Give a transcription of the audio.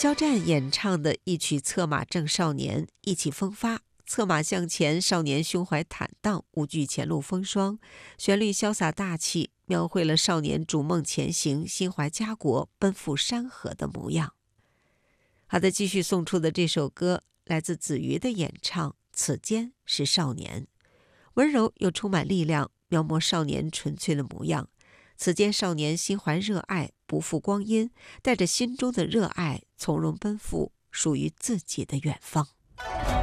肖战演唱的一曲《策马正少年》，意气风发，策马向前，少年胸怀坦荡，无惧前路风霜，旋律潇洒大气，描绘了少年逐梦前行，心怀家国，奔赴山河的模样。好的，继续送出的这首歌来自子瑜的演唱《此间是少年》，温柔又充满力量，描摹少年纯粹的模样。此间少年心怀热爱，不负光阴，带着心中的热爱，从容奔赴属于自己的远方。